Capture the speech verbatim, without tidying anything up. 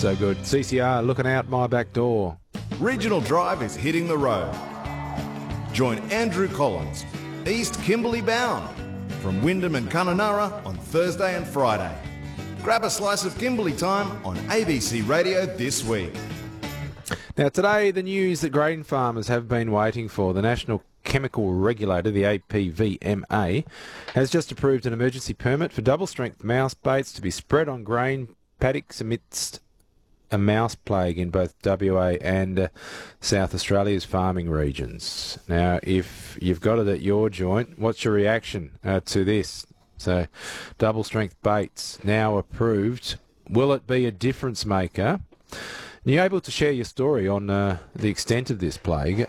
So good. C C R looking out my back door. Regional Drive is hitting the road. Join Andrew Collins, East Kimberley bound, from Wyndham and Kununurra on Thursday and Friday. Grab a slice of Kimberley time on A B C Radio this week. Now today, the news that grain farmers have been waiting for. The National Chemical Regulator, the A P V M A, has just approved an emergency permit for double-strength mouse baits to be spread on grain paddocks amidst a mouse plague in both W A and uh, South Australia's farming regions. Now, if you've got it at your joint, what's your reaction uh, to this? So, double-strength baits now approved. Will it be a difference maker? Are you able to share your story on uh, the extent of this plague?